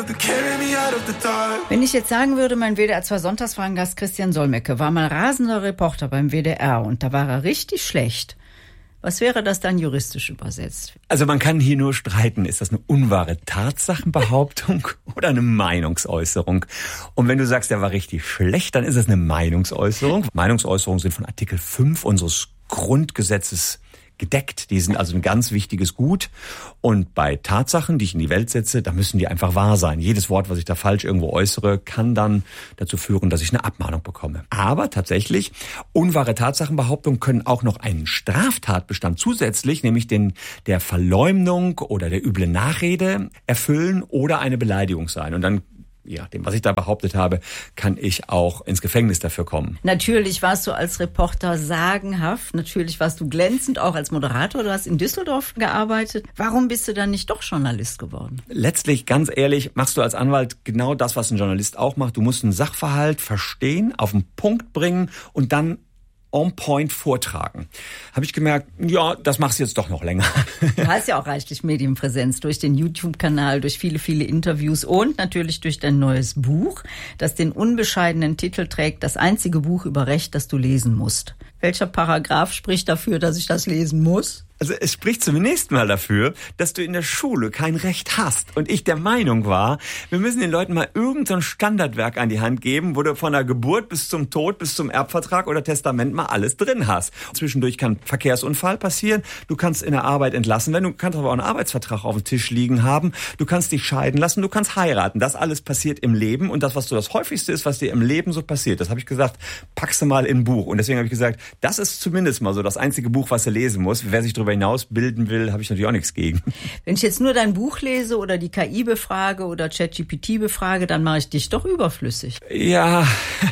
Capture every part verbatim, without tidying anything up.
Wenn ich jetzt sagen würde, mein W D R zwei Sonntagsfragengast Christian Solmecke war mal rasender Reporter beim W D R und da war er richtig schlecht. Was wäre das dann juristisch übersetzt? Also man kann hier nur streiten, ist das eine unwahre Tatsachenbehauptung oder eine Meinungsäußerung? Und wenn du sagst, der war richtig schlecht, dann ist es eine Meinungsäußerung. Meinungsäußerungen sind von Artikel fünf unseres Grundgesetzes gedeckt. Die sind also ein ganz wichtiges Gut. Und bei Tatsachen, die ich in die Welt setze, da müssen die einfach wahr sein. Jedes Wort, was ich da falsch irgendwo äußere, kann dann dazu führen, dass ich eine Abmahnung bekomme. Aber tatsächlich, unwahre Tatsachenbehauptungen können auch noch einen Straftatbestand zusätzlich, nämlich den der Verleumdung oder der üble Nachrede erfüllen oder eine Beleidigung sein. Und dann, ja, dem, was ich da behauptet habe, kann ich auch ins Gefängnis dafür kommen. Natürlich warst du als Reporter sagenhaft. Natürlich warst du glänzend, auch als Moderator. Du hast in Düsseldorf gearbeitet. Warum bist du dann nicht doch Journalist geworden? Letztlich, ganz ehrlich, machst du als Anwalt genau das, was ein Journalist auch macht. Du musst einen Sachverhalt verstehen, auf den Punkt bringen und dann on point vortragen. Habe ich gemerkt, ja, das machst du jetzt doch noch länger. Du hast ja auch reichlich Medienpräsenz durch den YouTube-Kanal, durch viele, viele Interviews und natürlich durch dein neues Buch, das den unbescheidenen Titel trägt, das einzige Buch über Recht, das du lesen musst. Welcher Paragraph spricht dafür, dass ich das lesen muss? Also es spricht zunächst mal dafür, dass du in der Schule kein Recht hast. Und ich der Meinung war, wir müssen den Leuten mal irgendein so Standardwerk an die Hand geben, wo du von der Geburt bis zum Tod, bis zum Erbvertrag oder Testament mal alles drin hast. Zwischendurch kann Verkehrsunfall passieren, du kannst in der Arbeit entlassen werden, du kannst aber auch einen Arbeitsvertrag auf dem Tisch liegen haben, du kannst dich scheiden lassen, du kannst heiraten. Das alles passiert im Leben und das, was so das häufigste ist, was dir im Leben so passiert, das habe ich gesagt, packst du mal in ein Buch. Und deswegen habe ich gesagt, das ist zumindest mal so das einzige Buch, was du lesen musst. Wer sich darüber hinaus bilden will, habe ich natürlich auch nichts gegen. Wenn ich jetzt nur dein Buch lese oder die K I befrage oder ChatGPT befrage, dann mache ich dich doch überflüssig. Ja,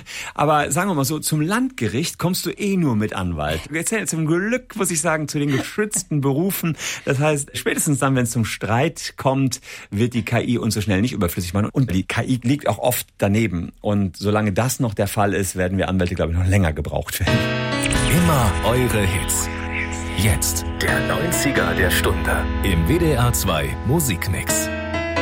aber sagen wir mal so, zum Landgericht kommst du eh nur mit Anwalt. Jetzt zum Glück, muss ich sagen, zu den geschützten Berufen. Das heißt, spätestens dann, wenn es zum Streit kommt, wird die K I uns so schnell nicht überflüssig machen. Und die K I liegt auch oft daneben. Und solange das noch der Fall ist, werden wir Anwälte, glaube ich, noch länger gebraucht werden. Immer eure Hits. Jetzt der neunziger der Stunde im W D R zwei Musikmix.